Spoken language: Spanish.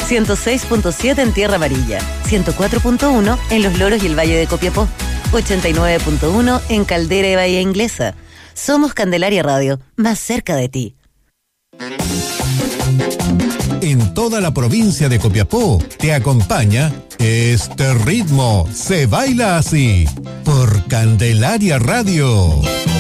106.7 en Tierra Amarilla, 104.1 en Los Loros y el Valle de Copiapó, 89.1 en Caldera y Bahía Inglesa. Somos Candelaria Radio, más cerca de ti. En toda la provincia de Copiapó te acompaña Este ritmo se baila así por Candelaria Radio.